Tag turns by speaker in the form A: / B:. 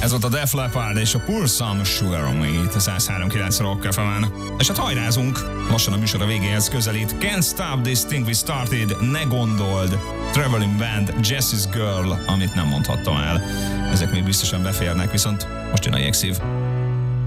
A: Ez volt a Def Leppard és a Pour Some Sugar on Me itt a 103.9 Rock FM-en. És hát hajrázunk, lassan a műsor a végéhez közelít. Can't Stop This Thing We Started, Ne Gondold, Traveling Band, Jessie's Girl, amit nem mondhattam el. Ezek még biztosan beférnek, viszont most jön a jégszív.